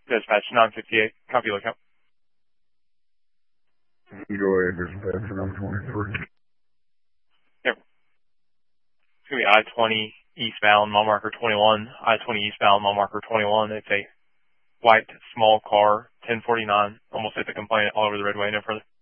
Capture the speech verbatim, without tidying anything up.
Dispatch nine fifty-eight. Copy lookout. Go ahead, dispatch nine twenty-three. Yep. It's going to be I twenty eastbound, mile marker twenty-one. I twenty eastbound, mile marker twenty-one. It's a white, small car, ten forty-nine. Almost hit the complainant all over the redway, no further.